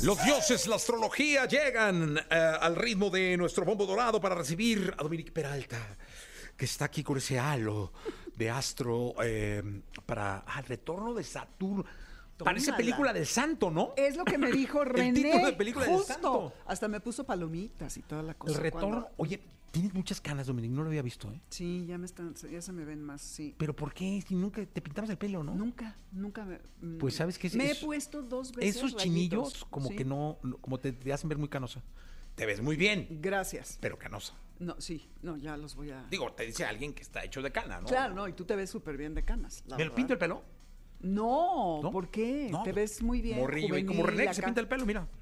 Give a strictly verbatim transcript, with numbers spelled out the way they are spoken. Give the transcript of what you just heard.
Los dioses, la astrología llegan eh, al ritmo de nuestro bombo dorado para recibir a Dominique Peralta, que está aquí con ese halo de astro eh, para ah, el retorno de Saturno. Parece Tómala. película del santo, ¿no? Es lo que me dijo René. El título de película del justo. santo. Hasta me puso palomitas y toda la cosa. El retorno. cuando- Oye, tienes muchas canas, Dominique, no lo había visto, ¿eh? Sí, ya me están, ya se me ven más, sí. ¿Pero por qué? Si nunca te pintabas el pelo, ¿no? Nunca, nunca me. mm, Pues, ¿sabes qué es Me eso? he puesto dos veces. Esos rayitos, chinillos como sí. que no, no- como te, te hacen ver muy canosa. Te ves muy bien, Gracias. pero canosa. No, sí, no, ya los voy a. Digo, te dice alguien que está hecho de cana, ¿no? Claro, no, y tú te ves súper bien de canas. La ¿Me verdad. pinto el pelo? No, ¿No? ¿por qué? No, te ves muy bien. Morrillo, y como juvenil René que se acá. pinta el pelo, mira.